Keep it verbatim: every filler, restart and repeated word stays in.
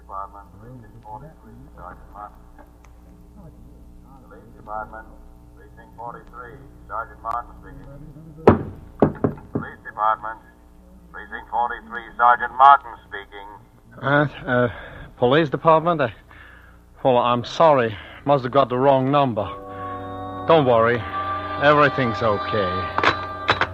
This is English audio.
Department, Precinct forty-three, Sergeant Martin. Police Department, Precinct forty-three, Sergeant Martin speaking. Police Department, Precinct forty-three, Sergeant Martin speaking. Uh, uh, Police Department? I, well, I'm sorry. Must have got the wrong number. Don't worry. Everything's okay.